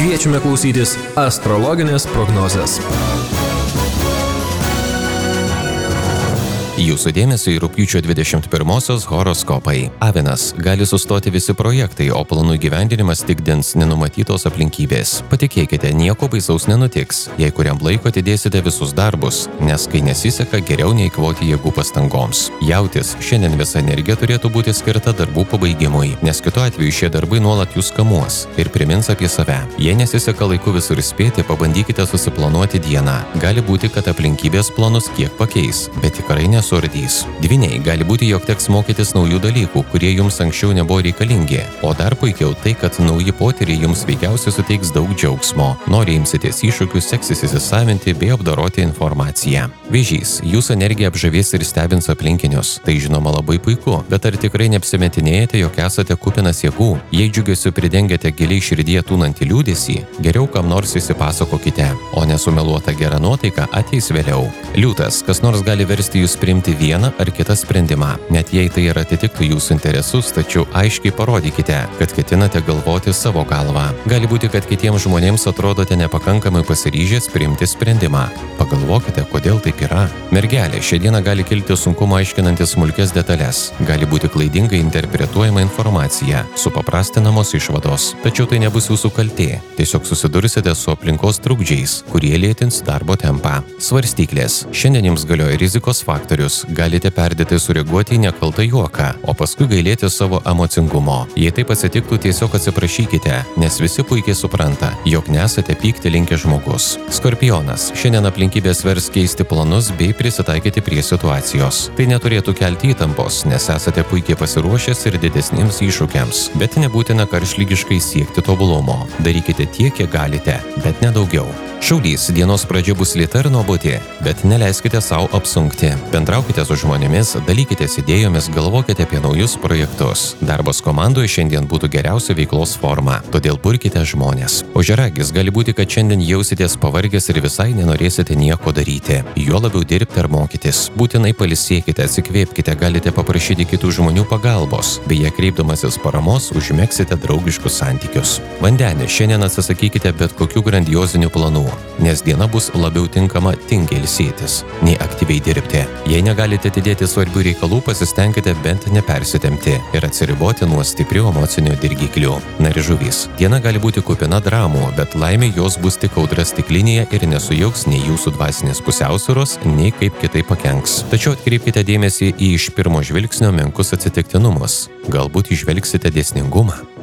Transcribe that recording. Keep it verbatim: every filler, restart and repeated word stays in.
Kviečiame klausytis astrologinės prognozės. Jūsų dėmesio į rugpjūčio dvidešimt pirmosios horoskopai. Avinas, gali sustoti visi projektai, o planų įgyvendinimas tik dins nenumatytos aplinkybės. Patikėkite, nieko baisaus nenutiks, jei kuriam laiko atidėsite visus darbus, nes kai nesiseka, geriau neįkvoti jėgų pastangoms. Jautis, šiandien visa energija turėtų būti skirta darbų pabaigimui, nes kitu atveju šie darbai nuolat jūs kamuos ir primins apie save. Jei nesiseka laiku visur spėti, pabandykite susiplanuoti dieną. Gali būti, kad aplinkybės planus kiek pakeis, bet tikrai nesu surdys. Dvyniai, gali būti, jog teks mokytis naujų dalykų, kurie jums anksčiau nebuvo reikalingi. O dar puikiau tai, kad nauji potyriai jums veikiausiai suteiks daug džiaugsmo. Nori imsitės iššūkius, seksis įsisavinti bei apdoroti informaciją. Vėžys, jūsų energija apžavės ir stebins aplinkinius. Tai žinoma labai puiku, bet ar tikrai neapsimetinėjate, jog esate kupinas jėgų? Jei džiugesiu pridengiate giliai širdyje tūnantį liūdesį, geriau kam nors įsipasakokite, o nesumeluota gera nuotaika ateis vėliau. Liūtas, kas nors gali versti jūs priimti vieną ar kitą sprendimą, net jei tai ir atitiktų jūsų interesus, tačiau aiškiai parodykite, kad ketinate galvoti savo galvą. Gali būti, kad kitiems žmonėms atrodote nepakankamai pasiryžęs priimti sprendimą. Pagalvokite, kodėl taip yra. Mergelė, šią dieną gali kilti sunkumo aiškinantis smulkes detalės. Gali būti klaidingai interpretuojama informacija, supaprastinamos išvados. Tačiau tai nebus jūsų kaltė. Tiesiog susidursite su aplinkos trukdžiais, kurie lėtins darbo tempą. Svarstyklės. Šiandien jums galioja rizikos faktorius. Galite perdėtai sureaguoti į nekaltą juoką, o paskui gailėti savo emocingumo. Jei taip atsitiktų, tiesiog atsiprašykite, nes visi puikiai supranta, jog nesate pykti linkęs žmogus. Skorpionas, šiandien aplinkybės vers keisti planus bei prisitaikyti prie situacijos. Tai neturėtų kelti įtampos, nes esate puikiai pasiruošęs ir didesniems iššūkiams, bet nebūtina karštlygiškai siekti tobulumo. Darykite tiek, kiek galite, bet ne daugiau. Šaulys, dienos pradžia bus lėta ir nuobodi, bet neleiskite savo apsunkti. Bendraukite su žmonėmis, dalykitės idėjomis, galvokite apie naujus projektus. Darbas komandoje šiandien būtų geriausia veiklos forma, todėl burkite žmonės. Ožiaragis, gali būti, kad šiandien jausitės pavargęs ir visai nenorėsite nieko daryti. Juo labiau dirbti ar mokytis. Būtinai pailsėkite, atsikvėpkite, galite paprašyti kitų žmonių pagalbos. Beje, kreipdamasis paramos, užmegsite draugiškus santykius. Vandenį, šiandien atsisakykite bet kokių grandiozinių planų, nes diena bus labiau tinkama tingiai ilsėtis, nei aktyviai dirbti. Jei negalite atidėti svarbių reikalų, pasistengkite bent nepersitempti ir atsiriboti nuo stiprių emocinių dirgiklių. Na ir žuvys. Diena gali būti kupina dramų, bet laimė jos bus tik audra stiklinėje ir nesujauks nei jūsų dvasinės pusiausvyros, nei kaip kitaip pakenks. Tačiau atkreipkite dėmesį į iš pirmo žvilgsnio menkus atsitiktinumus. Galbūt įžvelgsite dėsningumą.